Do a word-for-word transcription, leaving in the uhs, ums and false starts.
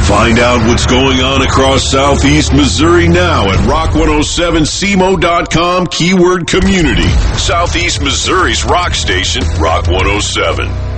Find out what's going on across Southeast Missouri now at rock one oh seven c m o dot com, keyword community. Southeast Missouri's rock station, Rock one oh seven.